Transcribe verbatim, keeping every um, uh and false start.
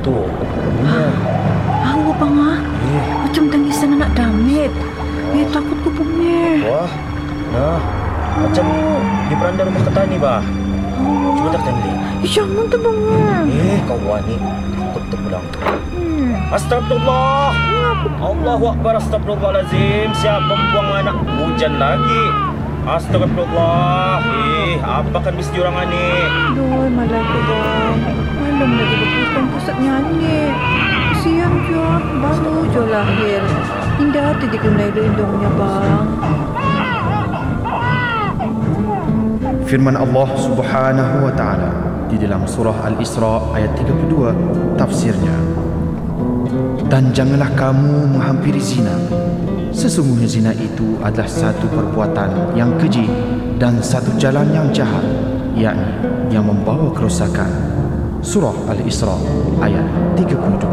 tu. Bunga. Hawa bang ah. Eh. Macam tangisan anak damit. Eh, takut ku punya. Wah. Nah. Macam di beranda rumah ketani bah. Oh. Cuba tak tadi. Eh, jangan tu bang ah. Eh, kawan ni takut terpulang. Hmm. Astagfirullah. Allahu Akbar. Astagfirullahalazim. Siapa membuang anak hujan lagi? Astagfirullah. Eh, apa kan mesti orang ni? Aduh, malah tu bang. Malam lagi berputang pusat nyanyi. Siang je, baru je lahir. Indah hati dikenai lindungnya bang. Firman Allah Subhanahu wa taala di dalam surah Al-Isra ayat tiga puluh dua, tafsirnya, dan janganlah kamu menghampiri zina. Sesungguhnya zina itu adalah satu perbuatan yang keji dan satu jalan yang jahat, yakni yang membawa kerosakan. Surah Al-Isra ayat tiga puluh dua.